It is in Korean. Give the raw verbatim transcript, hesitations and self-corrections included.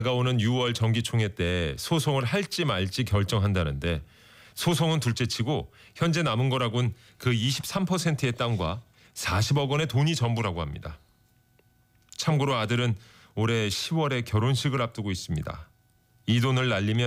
다가오는 유월 정기총회 때 소송을 할지 말지 결정한다는데 소송은 둘째치고 현재 남은 거라곤 그 이십삼 퍼센트의 땅과 사십억 원의 돈이 전부라고 합니다. 참고로 아들은 올해 시월에 결혼식을 앞두고 있습니다. 이 돈을 날리면